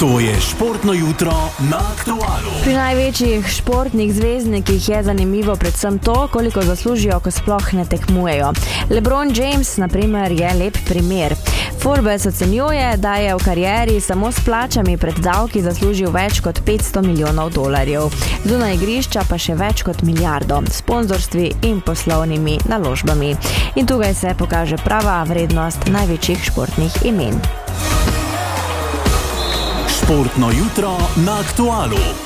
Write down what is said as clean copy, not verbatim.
To je športno jutro na Aktualu. Pri največjih športnih zvezdnikih je zanimivo predvsem to, koliko zaslužijo, ko sploh ne tekmujejo. LeBron James, na primer, je lep primer. Forbes ocenjuje, da je v karieri samo s plačami pred davki zaslužil več kot $500 milijonov. Zunaj igrišča pa še več kot milijardo, sponzorstvi in poslovnimi naložbami. In tukaj se pokaže prava vrednost največjih športnih imen. Športno jutro na Aktualu.